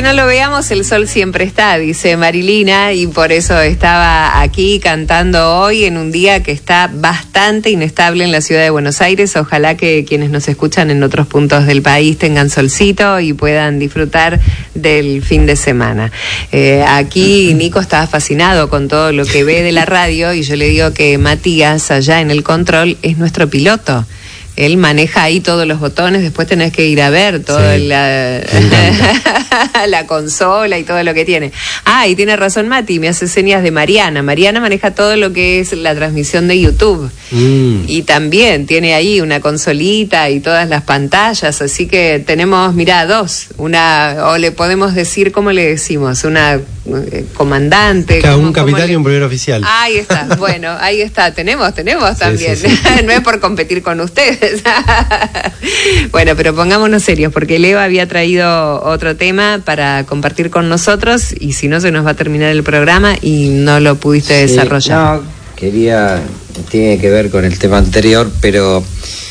aunque no lo veamos, el sol siempre está, dice Marilina, y por eso estaba aquí cantando hoy en un día que está bastante inestable en la ciudad de Buenos Aires. Ojalá que quienes nos escuchan en otros puntos del país tengan solcito y puedan disfrutar del fin de semana. Aquí Nico estaba fascinado con todo lo que ve de la radio, y yo le digo que Matías, allá en el control, es nuestro piloto. Él maneja ahí todos los botones, después tenés que ir a ver toda la consola y todo lo que tiene. Ah, y tiene razón Mati, me hace señas de Mariana. Mariana maneja todo lo que es la transmisión de YouTube. Y también tiene ahí una consolita y todas las pantallas, así que tenemos, mirá, dos. O le podemos decir, ¿cómo le decimos? Una comandante. Claro, un capitán y un primer oficial. Ahí está, bueno, ahí está, tenemos también. Sí. No es por competir con ustedes. Bueno, pero pongámonos serios, porque Leo había traído otro tema para compartir con nosotros, y si no se nos va a terminar el programa y no lo pudiste desarrollar. No, tiene que ver con el tema anterior, pero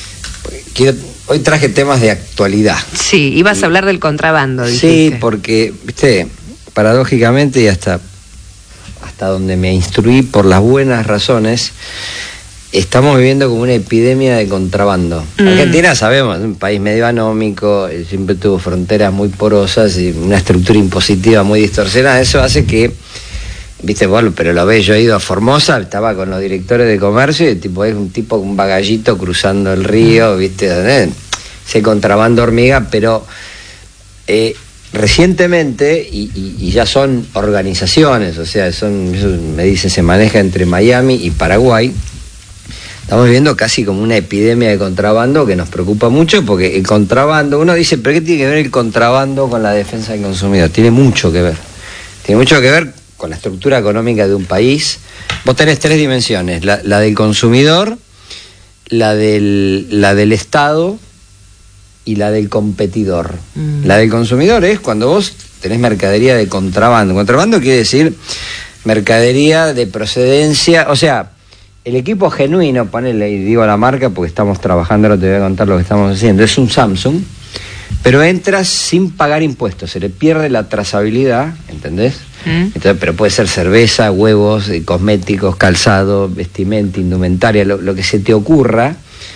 hoy traje temas de actualidad. Sí, ibas a hablar del contrabando, dijiste. Sí, porque, viste, paradójicamente y hasta donde me instruí por las buenas razones, estamos viviendo como una epidemia de contrabando. Argentina, sabemos, es un país medio anómico, siempre tuvo fronteras muy porosas y una estructura impositiva muy distorsionada. Eso hace que, viste, bueno, pero lo ves, yo he ido a Formosa, estaba con los directores de comercio y es un tipo con un bagallito cruzando el río, viste, ese contrabando hormiga, pero recientemente, y ya son organizaciones, o sea, eso me dice, se maneja entre Miami y Paraguay. Estamos viviendo casi como una epidemia de contrabando que nos preocupa mucho, porque el contrabando, uno dice, ¿pero qué tiene que ver el contrabando con la defensa del consumidor? Tiene mucho que ver. Tiene mucho que ver con la estructura económica de un país. Vos tenés tres dimensiones: la del consumidor, la del Estado y la del competidor. La del consumidor es cuando vos tenés mercadería de contrabando. Contrabando quiere decir mercadería de procedencia, o sea, el equipo genuino, ponele, y digo la marca porque estamos trabajando, ahora te voy a contar lo que estamos haciendo, es un Samsung, pero entras sin pagar impuestos, se le pierde la trazabilidad, ¿entendés? Entonces, pero puede ser cerveza, huevos, cosméticos, calzado, vestimenta, indumentaria, lo que se te ocurra.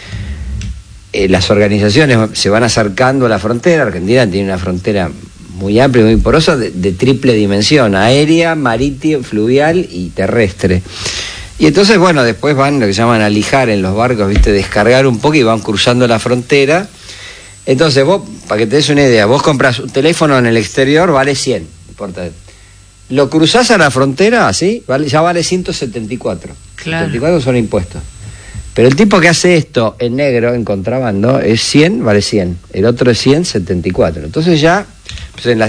Las organizaciones se van acercando a la frontera. Argentina tiene una frontera muy amplia y muy porosa, de triple dimensión: aérea, marítima, fluvial y terrestre. Y entonces, bueno, después van lo que llaman a lijar en los barcos, viste, descargar un poco y van cruzando la frontera. Entonces vos, para que te des una idea, vos compras un teléfono en el exterior, vale 100, no importa. Lo cruzás a la frontera, ¿sí? Ya vale 174. Claro. 174 son impuestos. Pero el tipo que hace esto en negro, en contrabando, es 100, vale 100. El otro es 100, 74. Entonces ya, pues en las